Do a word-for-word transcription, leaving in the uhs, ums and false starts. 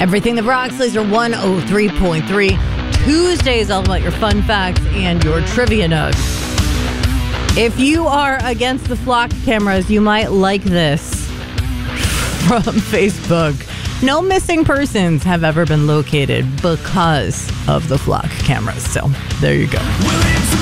Everything that rocks, Laser one oh three point three. Tuesdays, all about your fun facts and your trivia nugs. If you are against the flock cameras, you might like this from Facebook. No missing persons have ever been located because of the flock cameras. So there you go.